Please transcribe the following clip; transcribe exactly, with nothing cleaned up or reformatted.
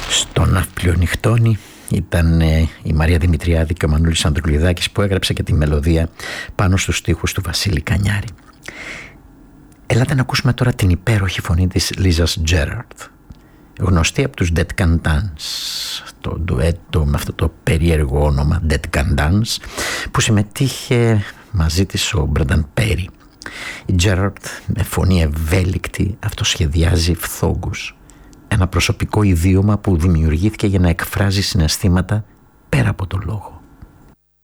Στο Ναύπλιο νυχτώνει ήταν ε, η Μαρία Δημητριάδη και ο Μανούλης Ανδρουλιδάκης που έγραψε και τη μελωδία πάνω στους στίχους του Βασίλη Κανιάρη. Ελάτε να ακούσουμε τώρα την υπέροχη φωνή της Λίζας Τζέραρντ, γνωστή από τους Dead Can Dance, το ντουέτο με αυτό το περίεργο όνομα Dead Can Dance, που συμμετείχε μαζί της ο Μπρένταν Πέρι. Η Τζέραρντ με φωνή ευέλικτη αυτοσχεδιάζει φθόγκους, ένα προσωπικό ιδίωμα που δημιουργήθηκε για να εκφράζει συναισθήματα πέρα από το λόγο.